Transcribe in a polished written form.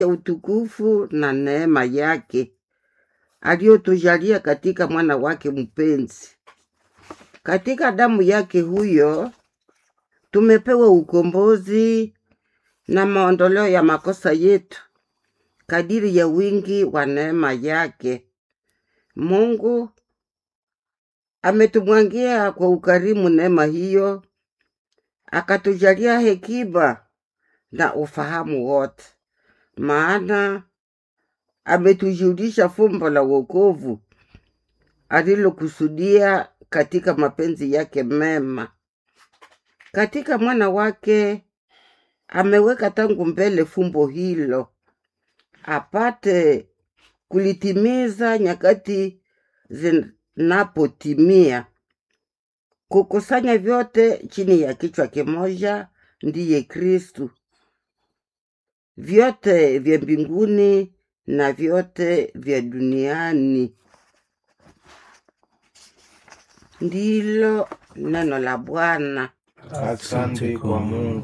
ya utukufu na neema yake aliyotujalia katika mwana wake mpenzi. Katika damu yake huyo tumepewa ukombozi na maondoleo ya makosa yetu kadiri ya wingi wa neema yake. Mungu ametumwangia kwa ukarimu neema hiyo, akatujalia hekima na ufahamu wote. Maana ametujulisha fumbo la wokovu alilokusudia katika mapenzi yake mema. Katika mwana wake ameweka tangu mbele fumbo hilo, apate kulitimiza nyakati zinapotimia, kukusanya vyote chini ya kichwa kimoja, ndiye Kristu. Vyote vya mbinguni na vyote vya duniani. Ndilo neno la Bwana. Asante kwa Mungu.